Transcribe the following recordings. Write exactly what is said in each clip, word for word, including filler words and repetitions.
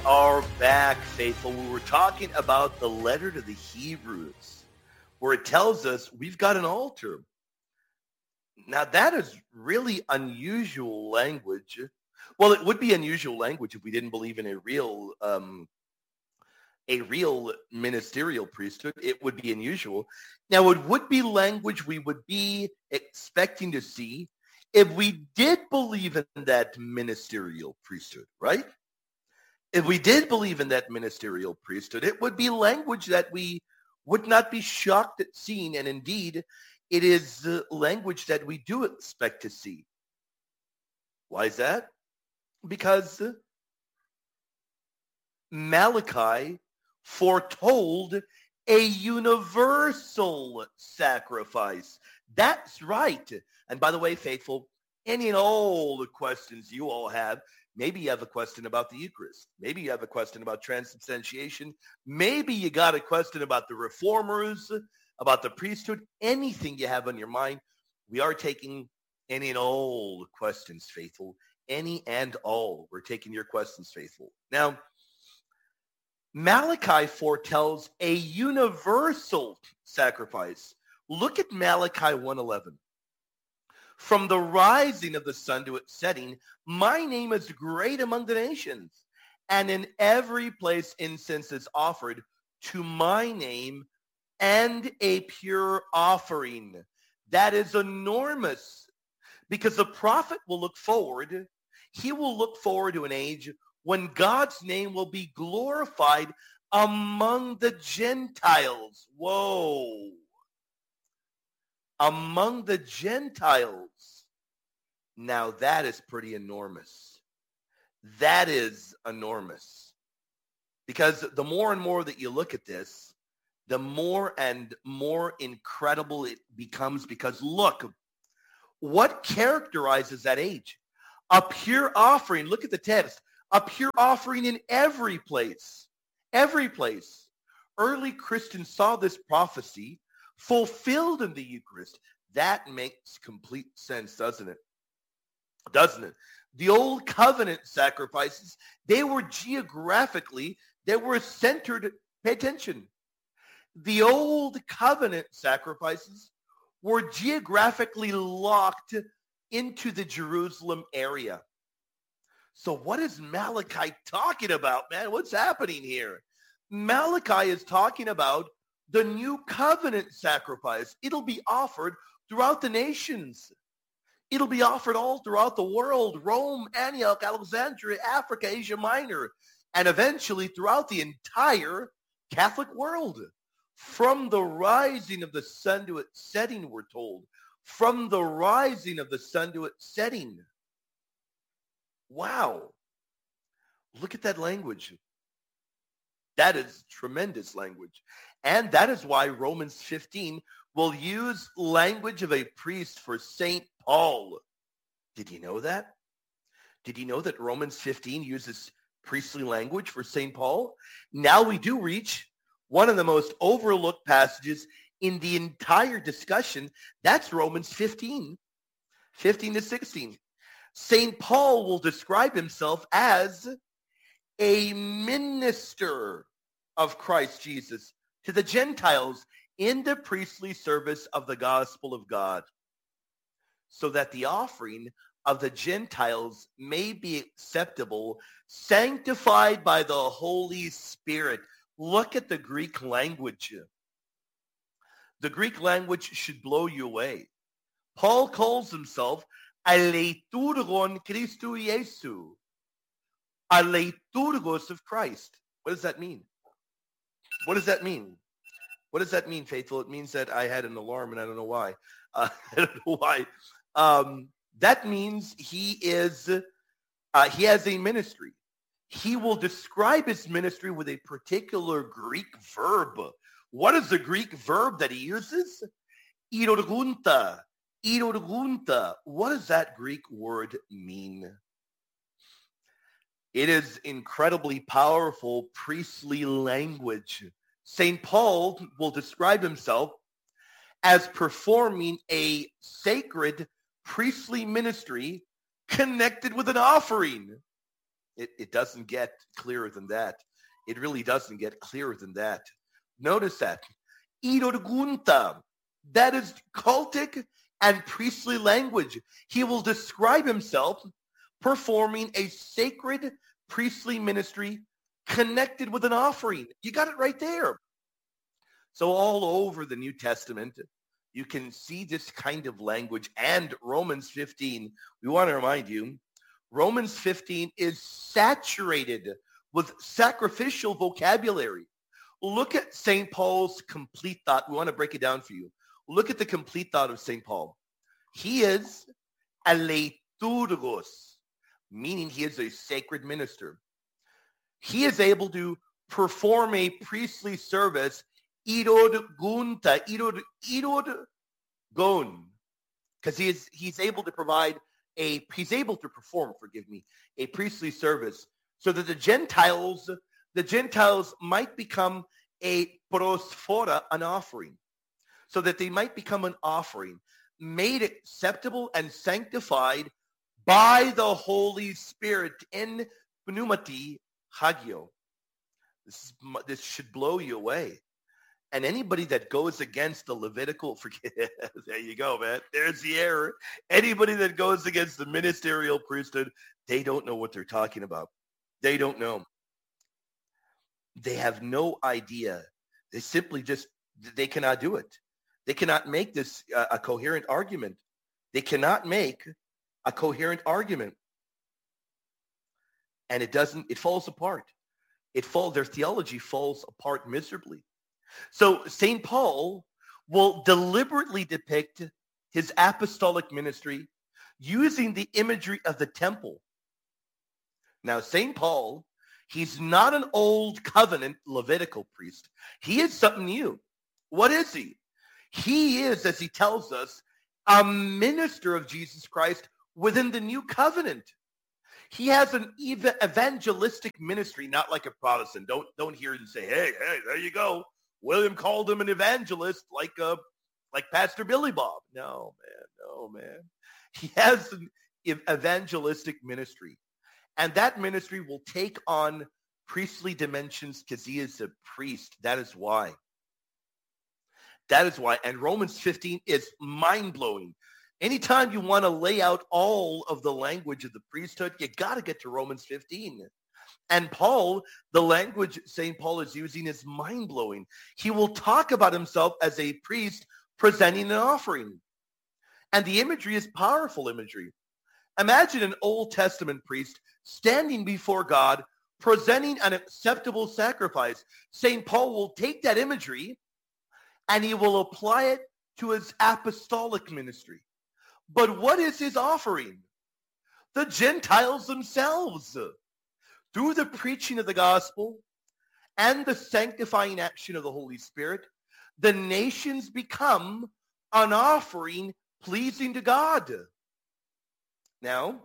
Are back, faithful. We were talking about the letter to the Hebrews, where it tells us we've got an altar. Now, that is really unusual language. Well, it would be unusual language if we didn't believe in a real, um, a real ministerial priesthood. It would be unusual. Now, it would be language we would be expecting to see if we did believe in that ministerial priesthood, right? If we did believe in that ministerial priesthood, it would be language that we would not be shocked at seeing. And indeed, it is uh, language that we do expect to see. Why is that? Because Malachi foretold a universal sacrifice. That's right. And by the way, faithful, any and all the questions you all have, maybe you have a question about the Eucharist. Maybe you have a question about transubstantiation. Maybe you got a question about the reformers, about the priesthood. Anything you have on your mind, we are taking any and all questions, faithful. Any and all. We're taking your questions, faithful. Now, Malachi foretells a universal sacrifice. Look at Malachi one eleven. From the rising of the sun to its setting, my name is great among the nations, and in every place incense is offered to my name and a pure offering. That is enormous, because the prophet will look forward. He will look forward to an age when God's name will be glorified among the Gentiles. Whoa. Among the Gentiles. Now that is pretty enormous. That is enormous. Because the more and more that you look at this, the more and more incredible it becomes. Because look, what characterizes that age? A pure offering. Look at the text. A pure offering in every place. Every place. Early Christians saw this prophecy fulfilled in the Eucharist. That makes complete sense, doesn't it? Doesn't it? The old covenant sacrifices, they were geographically, they were centered. Pay attention. The old covenant sacrifices were geographically locked into the Jerusalem area. So what is Malachi talking about, man? What's happening here? Malachi is talking about the new covenant sacrifice. It'll be offered throughout the nations. It'll be offered all throughout the world. Rome, Antioch, Alexandria, Africa, Asia Minor, and eventually throughout the entire Catholic world. From the rising of the sun to its setting, we're told. From the rising of the sun to its setting. Wow. Look at that language. That is tremendous language. And that is why Romans fifteen will use language of a priest for Saint Paul. Did you know that? Did you know that Romans fifteen uses priestly language for Saint Paul? Now we do reach one of the most overlooked passages in the entire discussion. That's Romans fifteen, fifteen to sixteen. Saint Paul will describe himself as a minister of Christ Jesus to the Gentiles in the priestly service of the gospel of God, so that the offering of the Gentiles may be acceptable, sanctified by the Holy Spirit. Look at the Greek language. The Greek language should blow you away. Paul calls himself aleiturgon Christou Iesu, aleiturgos of Christ. What does that mean? What does that mean? What does that mean, faithful? It means that I had an alarm, and I don't know why. Uh, I don't know why. Um, that means he is, uh, he has a ministry. He will describe his ministry with a particular Greek verb. What is the Greek verb that he uses? Irorgunta. Irorgunta. What does that Greek word mean? It is incredibly powerful priestly language. Saint Paul will describe himself as performing a sacred priestly ministry connected with an offering. It, it doesn't get clearer than that. It really doesn't get clearer than that. Notice that. Irorgunta. That is cultic and priestly language. He will describe himself performing a sacred priestly ministry connected with an offering. You got it right there. So all over the New Testament, you can see this kind of language. And Romans fifteen, we want to remind you, Romans fifteen is saturated with sacrificial vocabulary. Look at Saint Paul's complete thought. We want to break it down for you. Look at the complete thought of Saint Paul. He is a liturgos, meaning he is a sacred minister. He is able to perform a priestly service, irod gunta, irod, irod gon, because he is he's able to provide a he's able to perform, forgive me, a priestly service, so that the Gentiles, the Gentiles might become a prosphora, an offering, so that they might become an offering, made acceptable and sanctified by the Holy Spirit in pneumati hagio. This is, this should blow you away. And anybody that goes against the Levitical, forget, there you go, man. There's the error. Anybody that goes against the ministerial priesthood, they don't know what they're talking about. They don't know. They have no idea. They simply just, they cannot do it. They cannot make this uh, a coherent argument. They cannot make a coherent argument. And it doesn't, it falls apart. It falls, their theology falls apart miserably. So Saint Paul will deliberately depict his apostolic ministry using the imagery of the temple. Now, Saint Paul, he's not an old covenant Levitical priest. He is something new. What is he? He is, as he tells us, a minister of Jesus Christ within the new covenant. He has an ev- evangelistic ministry, not like a Protestant. Don't, don't hear and say, hey, hey, there you go. William called him an evangelist like uh, like Pastor Billy Bob. No, man, no, man. He has an evangelistic ministry. And that ministry will take on priestly dimensions because he is a priest. That is why. That is why. And Romans fifteen is mind-blowing. Anytime you want to lay out all of the language of the priesthood, you got to get to Romans fifteen. And Paul, the language Saint Paul is using is mind-blowing. He will talk about himself as a priest presenting an offering. And the imagery is powerful imagery. Imagine an Old Testament priest standing before God, presenting an acceptable sacrifice. Saint Paul will take that imagery and he will apply it to his apostolic ministry. But what is his offering? The Gentiles themselves. Through the preaching of the gospel and the sanctifying action of the Holy Spirit, the nations become an offering pleasing to God. Now,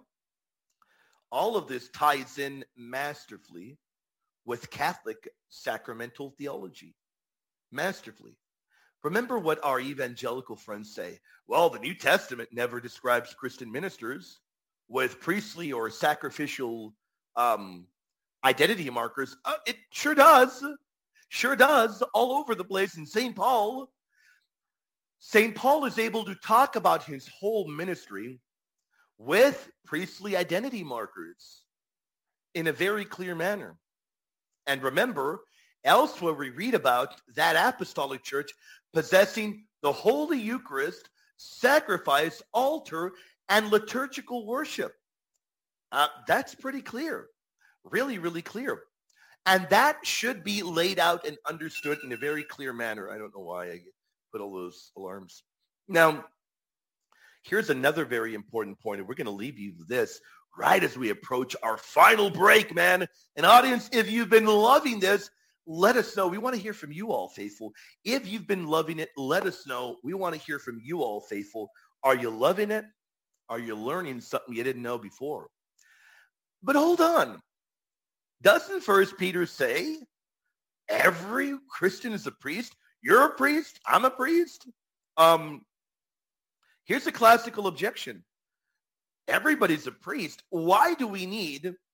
all of this ties in masterfully with Catholic sacramental theology. Masterfully. Remember what our evangelical friends say. Well, the New Testament never describes Christian ministers with priestly or sacrificial um, identity markers. Uh, it sure does. Sure does. All over the place. In Saint Paul, Saint Paul is able to talk about his whole ministry with priestly identity markers in a very clear manner. And remember, elsewhere we read about that apostolic church possessing the Holy Eucharist, sacrifice, altar, and liturgical worship. Uh, that's pretty clear. Really, really clear. And that should be laid out and understood in a very clear manner. I don't know why I put all those alarms. Now, here's another very important point, and we're going to leave you with this right as we approach our final break, man. And audience, if you've been loving this, let us know. We want to hear from you all, faithful. If you've been loving it, let us know. We want to hear from you all, faithful. Are you loving it? Are you learning something you didn't know before? But hold on. Doesn't First Peter say every Christian is a priest? You're a priest. I'm a priest. Um, here's a classical objection. Everybody's a priest. Why do we need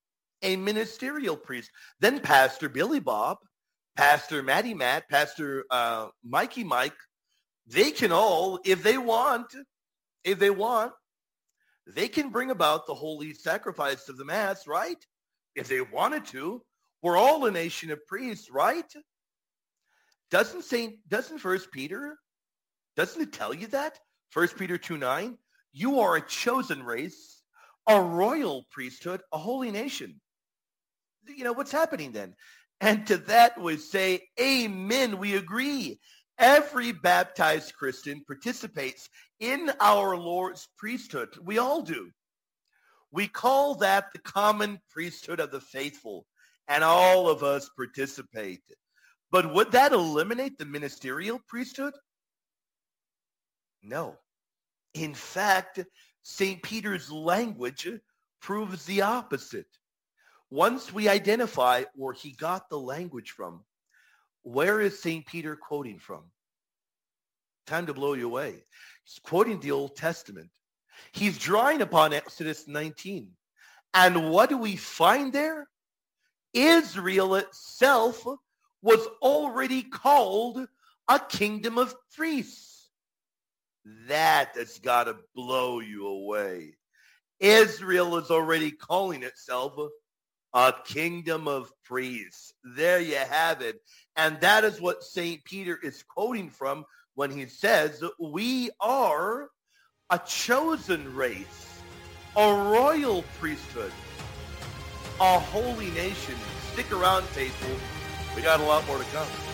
a ministerial priest. Then Pastor Billy Bob, Pastor Matty Matt, Pastor uh, Mikey Mike, they can all, if they want, if they want, they can bring about the holy sacrifice of the Mass, right? If they wanted to. We're all a nation of priests, right? Doesn't Saint doesn't First Peter, doesn't it tell you that? First Peter two nine, you are a chosen race, a royal priesthood, a holy nation. You know, what's happening then? And to that we say, amen, we agree. Every baptized Christian participates in our Lord's priesthood. We all do. We call that the common priesthood of the faithful, and all of us participate. But would that eliminate the ministerial priesthood? No. In fact, Saint Peter's language proves the opposite. Once we identify where he got the language from, where is Saint Peter quoting from? Time to blow you away. He's quoting the Old Testament. He's drawing upon Exodus nineteen. And what do we find there? Israel itself was already called a kingdom of priests. That has got to blow you away. Israel is already calling itself a kingdom of priests. There you have it. And that is what Saint Peter is quoting from when he says, we are a chosen race, a royal priesthood, a holy nation. Stick around, faithful. We got a lot more to come.